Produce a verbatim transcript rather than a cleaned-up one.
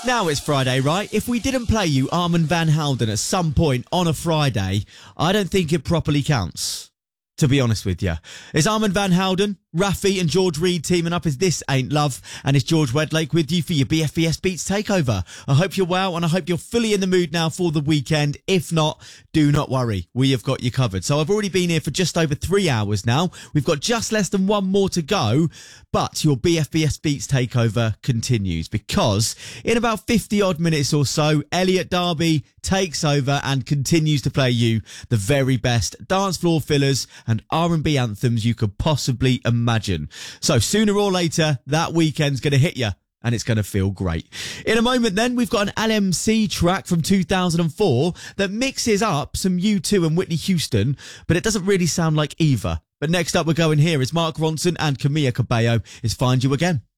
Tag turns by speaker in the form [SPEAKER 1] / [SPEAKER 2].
[SPEAKER 1] Now it's Friday, right? If we didn't play you Armand van Helden at some point on a Friday, I don't think it properly counts, to be honest with you. It's Armand van Helden, Rafi and George Reed teaming up as This Ain't Love, and it's George Wedlake with you for your B F B S Beats Takeover. I hope you're well, and I hope you're fully in the mood now for the weekend. If not, do not worry, we have got you covered. So I've already been here for just over three hours now. We've got just less than one more to go, but your B F B S Beats Takeover continues, because in about fifty odd minutes or so, Elliot Darby takes over and continues to play you the very best dance floor fillers and R and B anthems you could possibly imagine. So sooner or later, that weekend's going to hit you, and it's going to feel great. In a moment then, we've got an L M C track from two thousand four that mixes up some U two and Whitney Houston, but it doesn't really sound like either. But next up we're going here is Mark Ronson and Camila Cabello is Find You Again.